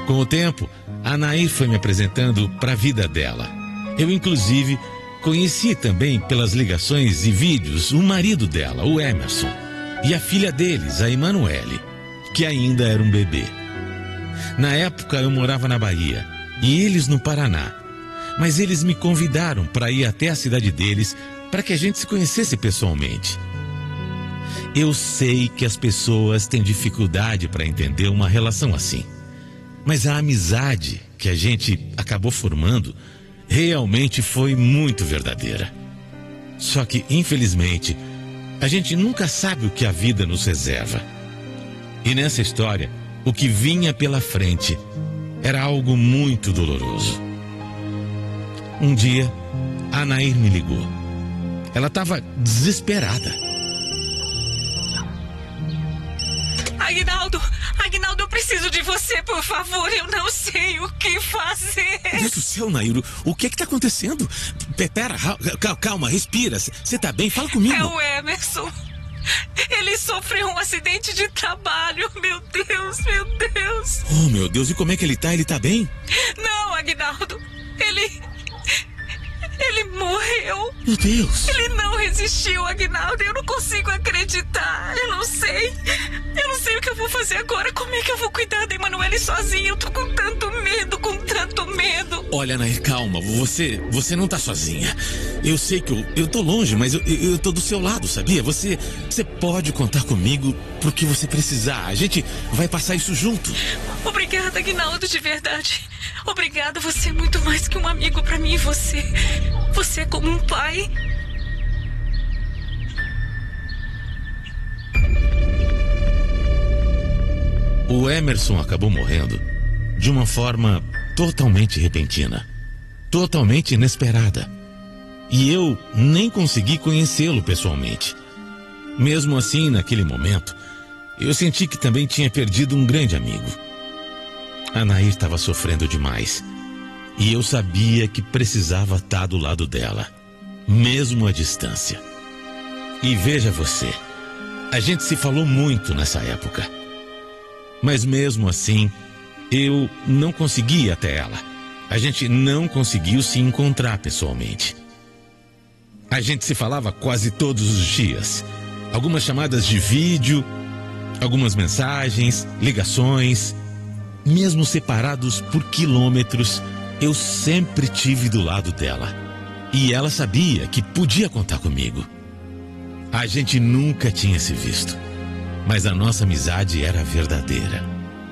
Com o tempo, a Nair foi me apresentando para a vida dela. Eu, inclusive, conheci também pelas ligações e vídeos o marido dela, o Emerson, e a filha deles, a Emanuele, que ainda era um bebê. Na época eu morava na Bahia e eles no Paraná, mas eles me convidaram para ir até a cidade deles para que a gente se conhecesse pessoalmente. Eu sei que as pessoas têm dificuldade para entender uma relação assim, mas a amizade que a gente acabou formando realmente foi muito verdadeira. Só que, infelizmente, a gente nunca sabe o que a vida nos reserva. E nessa história, o que vinha pela frente era algo muito doloroso. Um dia, a Nair me ligou. Ela estava desesperada. Aguinaldo, eu preciso de você, por favor. Eu não sei o que fazer. Deus do céu, Nair, o que está acontecendo? Pera, calma, respira. Você tá bem? Fala comigo. É o Emerson. Ele sofreu um acidente de trabalho. Meu Deus. Oh, meu Deus, e como é que ele tá? Ele tá bem? Não, Aguinaldo. Ele morreu. Meu Deus. Ele não resistiu, Aguinaldo. Eu não consigo acreditar. Eu não sei o que eu vou fazer agora. Como é que eu vou cuidar da Emanuele sozinha? Eu tô com tanto medo. Olha, Nair, calma. Você não tá sozinha. Eu sei que eu tô longe, mas eu tô do seu lado, sabia? Você pode contar comigo pro que você precisar. A gente vai passar isso junto. Obrigada, Aguinaldo, de verdade. Obrigada, você é muito mais que um amigo pra mim. Você é como um pai. O Emerson acabou morrendo de uma forma totalmente repentina, totalmente inesperada. E eu nem consegui conhecê-lo pessoalmente. Mesmo assim, naquele momento, eu senti que também tinha perdido um grande amigo. A Nair estava sofrendo demais. E eu sabia que precisava estar do lado dela, mesmo à distância. E veja você, a gente se falou muito nessa época. Mas mesmo assim, eu não consegui ir até ela. A gente não conseguiu se encontrar pessoalmente. A gente se falava quase todos os dias. Algumas chamadas de vídeo, algumas mensagens, ligações. Mesmo separados por quilômetros, eu sempre tive do lado dela. E ela sabia que podia contar comigo. A gente nunca tinha se visto, mas a nossa amizade era verdadeira.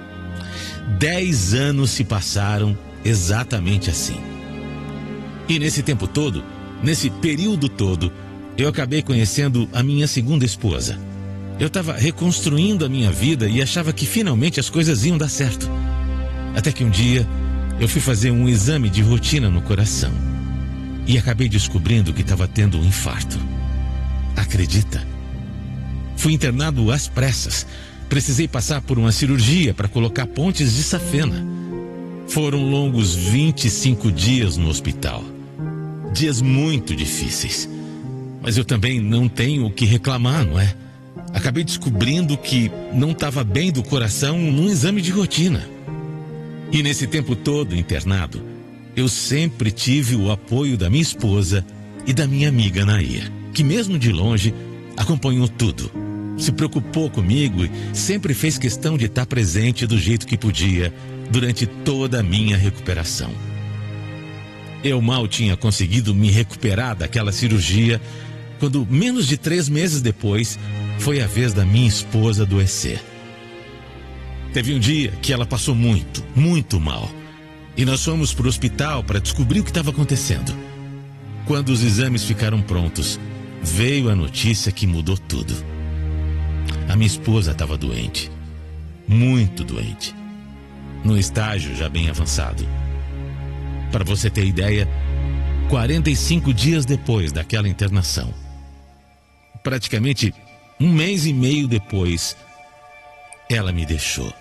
10 anos se passaram exatamente assim. E nesse tempo todo, nesse período todo, eu acabei conhecendo a minha segunda esposa. Eu estava reconstruindo a minha vida e achava que finalmente as coisas iam dar certo. Até que um dia, eu fui fazer um exame de rotina no coração. E acabei descobrindo que estava tendo um infarto. Acredita? Fui internado às pressas. Precisei passar por uma cirurgia para colocar pontes de safena. Foram longos 25 dias no hospital. Dias muito difíceis. Mas eu também não tenho o que reclamar, não é? Acabei descobrindo que não estava bem do coração num exame de rotina. E nesse tempo todo internado, eu sempre tive o apoio da minha esposa e da minha amiga Nair, que mesmo de longe acompanhou tudo. Se preocupou comigo e sempre fez questão de estar presente do jeito que podia durante toda a minha recuperação. Eu mal tinha conseguido me recuperar daquela cirurgia quando, menos de 3 meses depois, foi a vez da minha esposa adoecer. Teve um dia que ela passou muito mal. E nós fomos para o hospital para descobrir o que estava acontecendo. Quando os exames ficaram prontos, veio a notícia que mudou tudo. A minha esposa estava doente. Muito doente. Num estágio já bem avançado. Para você ter ideia, 45 dias depois daquela internação, praticamente 1 mês e meio depois, ela me deixou.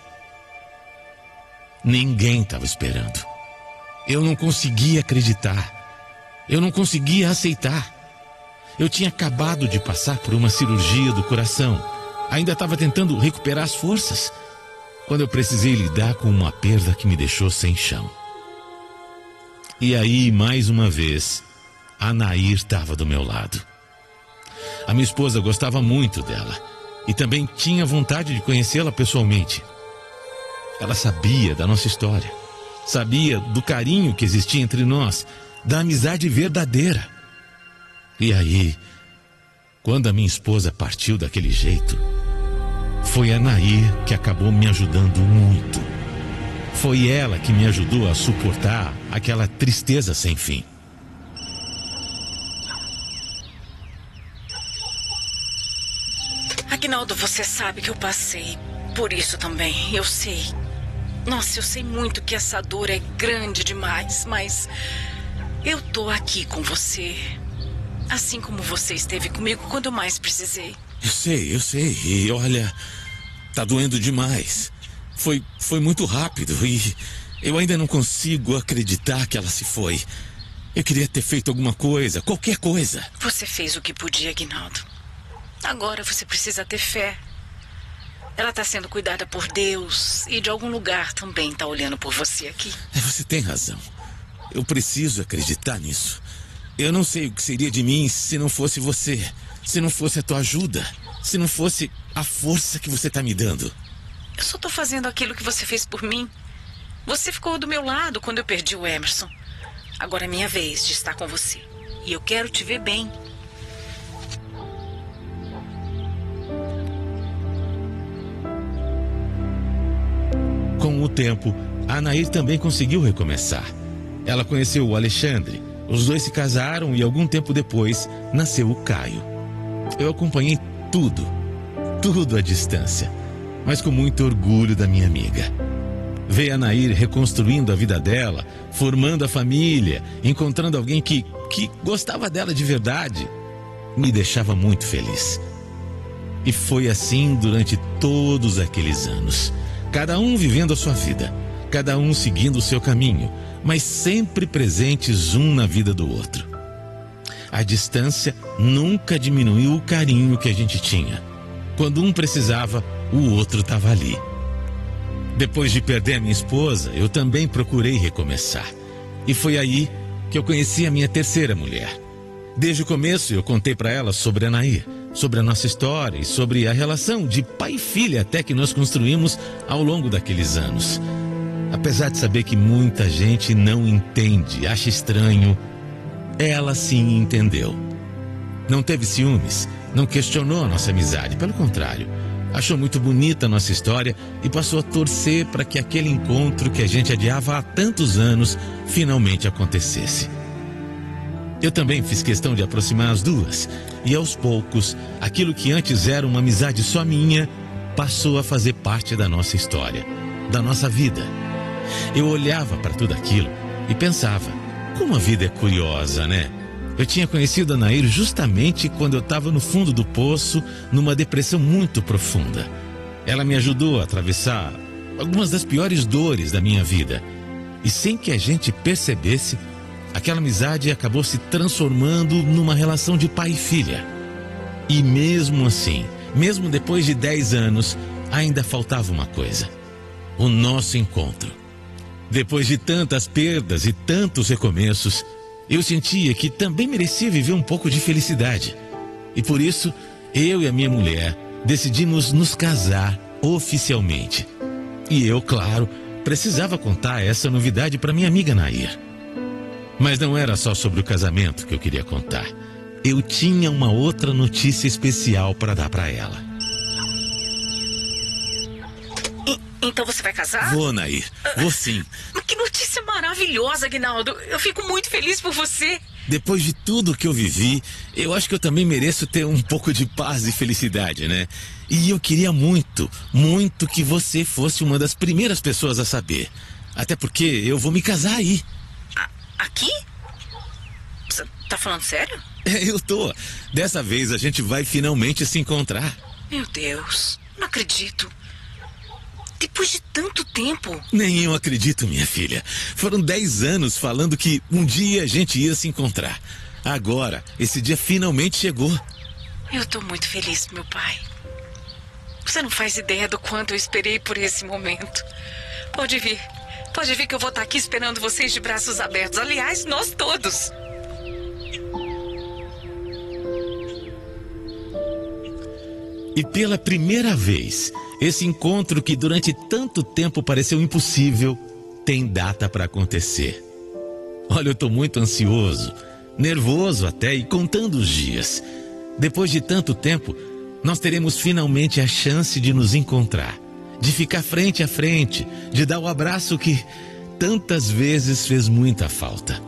Ninguém estava esperando. Eu não conseguia acreditar. Eu não conseguia aceitar. Eu tinha acabado de passar por uma cirurgia do coração. Ainda estava tentando recuperar as forças. quando eu precisei lidar com uma perda que me deixou sem chão. E aí, mais uma vez, a Nair estava do meu lado. A minha esposa gostava muito dela e também tinha vontade de conhecê-la pessoalmente. Ela sabia da nossa história, sabia do carinho que existia entre nós, da amizade verdadeira. E aí, quando a minha esposa partiu daquele jeito, foi a Nair que acabou me ajudando muito. Foi ela que me ajudou a suportar aquela tristeza sem fim. Aguinaldo, você sabe que eu passei por isso também, eu sei. Nossa, eu sei muito que essa dor é grande demais, mas eu tô aqui com você. Assim como você esteve comigo quando eu mais precisei. Eu sei. E olha, tá doendo demais. Foi muito rápido e eu ainda não consigo acreditar que ela se foi. Eu queria ter feito alguma coisa, qualquer coisa. Você fez o que podia, Aguinaldo. Agora você precisa ter fé. Ela tá sendo cuidada por Deus e de algum lugar também tá olhando por você aqui. Você tem razão. Eu preciso acreditar nisso. Eu não sei o que seria de mim se não fosse você, se não fosse a tua ajuda, se não fosse a força que você tá me dando. Eu só tô fazendo aquilo que você fez por mim. Você ficou do meu lado quando eu perdi o Emerson. Agora é minha vez de estar com você. E eu quero te ver bem. Com o tempo, a Nair também conseguiu recomeçar. Ela conheceu o Alexandre, os dois se casaram e algum tempo depois nasceu o Caio. Eu acompanhei tudo à distância, mas com muito orgulho da minha amiga. Ver a Nair reconstruindo a vida dela, formando a família, encontrando alguém que gostava dela de verdade, me deixava muito feliz. E foi assim durante todos aqueles anos. Cada um vivendo a sua vida, cada um seguindo o seu caminho, mas sempre presentes um na vida do outro. A distância nunca diminuiu o carinho que a gente tinha. Quando um precisava, o outro estava ali. Depois de perder a minha esposa, eu também procurei recomeçar. E foi aí que eu conheci a minha terceira mulher. Desde o começo eu contei para ela sobre a Nair, sobre a nossa história e sobre a relação de pai e filha até que nós construímos ao longo daqueles anos. Apesar de saber que muita gente não entende, acha estranho, ela sim entendeu. Não teve ciúmes, não questionou a nossa amizade, pelo contrário, achou muito bonita a nossa história e passou a torcer para que aquele encontro que a gente adiava há tantos anos finalmente acontecesse. Eu também fiz questão de aproximar as duas e aos poucos, aquilo que antes era uma amizade só minha, passou a fazer parte da nossa história, da nossa vida. Eu olhava para tudo aquilo e pensava, como a vida é curiosa, né? Eu tinha conhecido a Nair justamente quando eu estava no fundo do poço, numa depressão muito profunda. Ela me ajudou a atravessar algumas das piores dores da minha vida. E sem que a gente percebesse, aquela amizade acabou se transformando numa relação de pai e filha. E mesmo assim, mesmo depois de 10 anos, ainda faltava uma coisa: o nosso encontro. Depois de tantas perdas e tantos recomeços, eu sentia que também merecia viver um pouco de felicidade. E por isso, eu e a minha mulher decidimos nos casar oficialmente. E eu, claro, precisava contar essa novidade para minha amiga Nair. Mas não era só sobre o casamento que eu queria contar. Eu tinha uma outra notícia especial para dar para ela. Então você vai casar? Vou, Nair. Vou sim. Que notícia maravilhosa, Aguinaldo. Eu fico muito feliz por você. Depois de tudo que eu vivi, eu acho que eu também mereço ter um pouco de paz e felicidade, né? E eu queria muito, muito que você fosse uma das primeiras pessoas a saber. Até porque eu vou me casar aí. Aqui? Você tá falando sério? Eu tô. Dessa vez a gente vai finalmente se encontrar. Meu Deus, não acredito. Depois de tanto tempo. Nem eu acredito, minha filha. Foram 10 anos falando que um dia a gente ia se encontrar. Agora, esse dia finalmente chegou. Eu tô muito feliz, meu pai. Você não faz ideia do quanto eu esperei por esse momento. Pode vir que eu vou estar aqui esperando vocês de braços abertos. Aliás, nós todos. E pela primeira vez, esse encontro que durante tanto tempo pareceu impossível, tem data para acontecer. Olha, eu estou muito ansioso, nervoso até e contando os dias. Depois de tanto tempo, nós teremos finalmente a chance de nos encontrar, de ficar frente a frente, de dar o abraço que tantas vezes fez muita falta.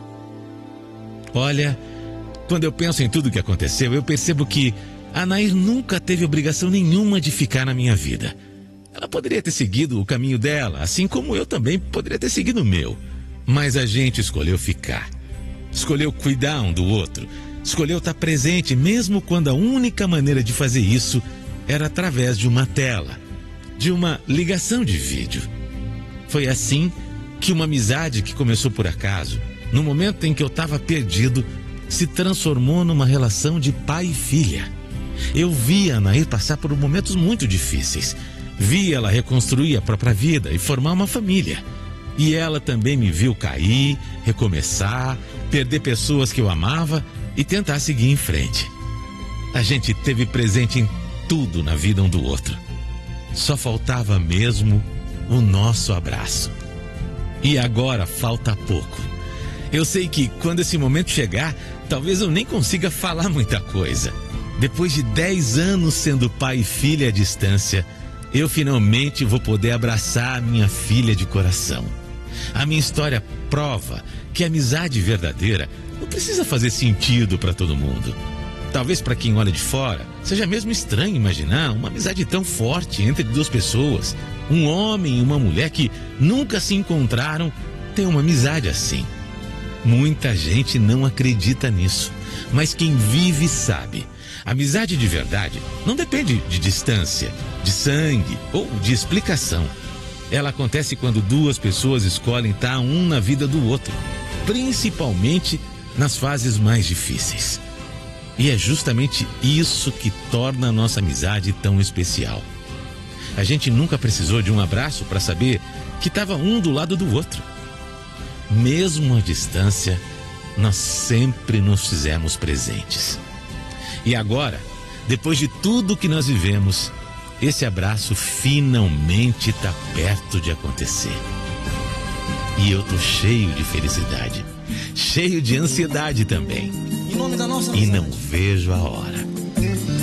Olha, quando eu penso em tudo que aconteceu, eu percebo que a Nair nunca teve obrigação nenhuma de ficar na minha vida. Ela poderia ter seguido o caminho dela, assim como eu também poderia ter seguido o meu. Mas a gente escolheu ficar. Escolheu cuidar um do outro. Escolheu estar presente, mesmo quando a única maneira de fazer isso era através de uma tela, de uma ligação de vídeo. Foi assim que uma amizade que começou por acaso, no momento em que eu estava perdido, se transformou numa relação de pai e filha. Eu via a Nair passar por momentos muito difíceis. Vi ela reconstruir a própria vida e formar uma família. E ela também me viu cair, recomeçar, perder pessoas que eu amava e tentar seguir em frente. A gente esteve presente em tudo na vida um do outro. Só faltava mesmo o nosso abraço. E agora falta pouco. Eu sei que quando esse momento chegar, talvez eu nem consiga falar muita coisa. Depois de 10 anos sendo pai e filha à distância, eu finalmente vou poder abraçar a minha filha de coração. A minha história prova que a amizade verdadeira não precisa fazer sentido para todo mundo. Talvez para quem olha de fora, seja mesmo estranho imaginar uma amizade tão forte entre duas pessoas. Um homem e uma mulher que nunca se encontraram têm uma amizade assim. Muita gente não acredita nisso, mas quem vive sabe. Amizade de verdade não depende de distância, de sangue ou de explicação. Ela acontece quando duas pessoas escolhem estar um na vida do outro, principalmente nas fases mais difíceis. E é justamente isso que torna a nossa amizade tão especial. A gente nunca precisou de um abraço para saber que estava um do lado do outro. Mesmo à distância, nós sempre nos fizemos presentes. E agora, depois de tudo que nós vivemos, esse abraço finalmente está perto de acontecer. E eu tô cheio de felicidade, cheio de ansiedade também. E não vejo a hora.